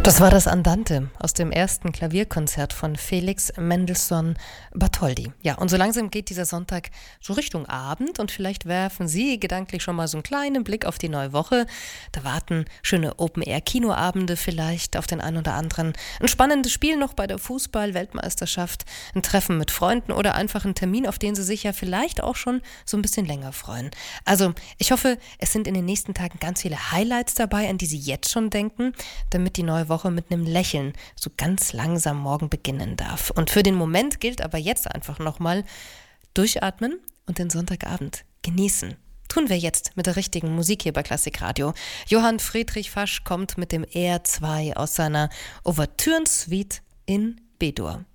Das war das Andante aus dem ersten Klavierkonzert von Felix Mendelssohn Bartholdy. Ja, und so langsam geht dieser Sonntag so Richtung Abend und vielleicht werfen Sie gedanklich schon mal so einen kleinen Blick auf die neue Woche. Da warten schöne Open-Air-Kinoabende vielleicht auf den einen oder anderen. Ein spannendes Spiel noch bei der Fußball-Weltmeisterschaft, ein Treffen mit Freunden oder einfach ein Termin, auf den Sie sich ja vielleicht auch schon so ein bisschen länger freuen. Also, ich hoffe, es sind in den nächsten Tagen ganz viele Highlights dabei, an die Sie jetzt schon denken, damit die neue Woche mit einem Lächeln so ganz langsam morgen beginnen darf. Und für den Moment gilt aber jetzt einfach nochmal durchatmen und den Sonntagabend genießen. Tun wir jetzt mit der richtigen Musik hier bei Klassikradio. Johann Friedrich Fasch kommt mit dem R2 aus seiner Ouvertüren-Suite in B-Dur.